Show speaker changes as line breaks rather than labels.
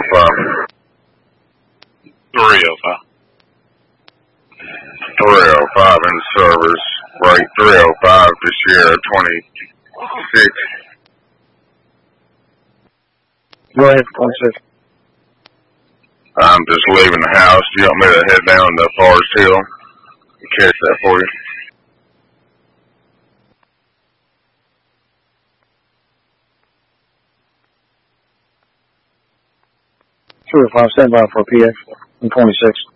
305.
305.
305 in service. Rate 305 to Sierra 26.
Go ahead, 26.
I'm just leaving the house. Do you want me to head down to Forest Hill and catch that for you?
Stand by for a PX in 26.